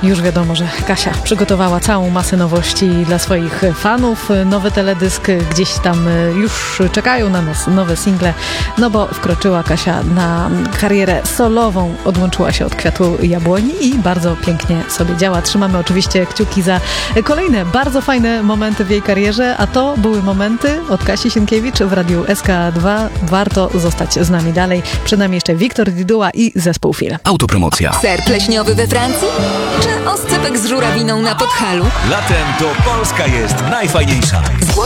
Już wiadomo, że Kasia przygotowała całą masę nowości dla swoich fanów. Nowy teledysk, gdzieś tam już czekają na nas nowe single, no bo wkroczyła Kasia na karierę solową, odłączyła się od kwiatu jabłoni i bardzo pięknie sobie działa. Trzymamy oczywiście kciuki za kolejne bardzo fajne momenty w jej karierze, a to były momenty od Kasi Sienkiewicz w Radiu SK2. Warto zostać z nami dalej. Przed nami jeszcze Wiktor Diduła i zespół Fil. Autopromocja. Ser pleśniowy we Francji? Czy oscypek z żurawiną na Podhalu? Latem to Polska jest najfajniejsza.